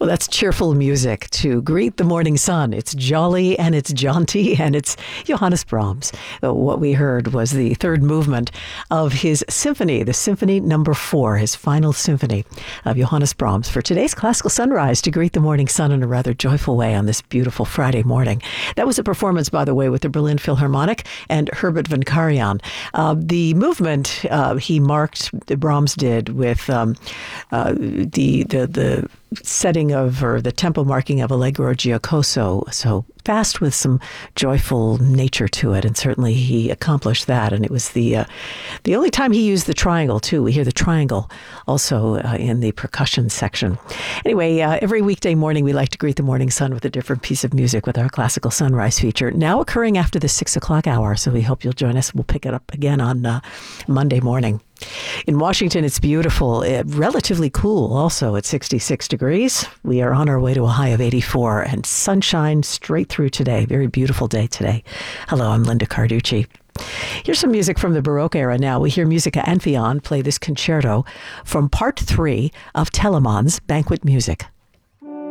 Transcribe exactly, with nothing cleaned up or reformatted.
Well, that's cheerful music to greet the morning sun. It's jolly and it's jaunty and it's Johannes Brahms. Uh, What we heard was the third movement of his symphony, the Symphony Number Four, his final symphony of Johannes Brahms for today's Classical Sunrise to greet the morning sun in a rather joyful way on this beautiful Friday morning. That was a performance, by the way, with the Berlin Philharmonic and Herbert von Karajan. Uh, the movement uh, he marked, Brahms did with um, uh, the the the setting of, or the tempo marking of Allegro Giocoso, so fast with some joyful nature to it, and certainly he accomplished that. And it was the uh, the only time he used the triangle, too. We hear the triangle also uh, in the percussion section. Anyway, uh, every weekday morning we like to greet the morning sun with a different piece of music with our Classical Sunrise feature, now occurring after the six o'clock hour, so we hope you'll join us. We'll pick it up again on uh, Monday morning. In Washington, it's beautiful, uh, relatively cool also at sixty-six degrees. We are on our way to a high of eighty-four and sunshine straight through today. Very beautiful day today. Hello, I'm Linda Carducci. Here's some music from the Baroque era now. We hear Musica Amphion play this concerto from part three of Telemann's Banquet Music.